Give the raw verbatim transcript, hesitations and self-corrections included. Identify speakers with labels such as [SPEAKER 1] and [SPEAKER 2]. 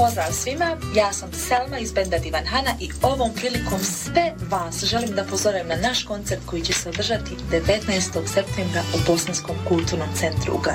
[SPEAKER 1] Pozdrav svima, ja sam Selma iz benda Divan Hana i ovom prilikom sve vas želim da pozorim na naš koncert koji će se održati devetnaestog septembra u Bosanskom kulturnom centru u Gazi.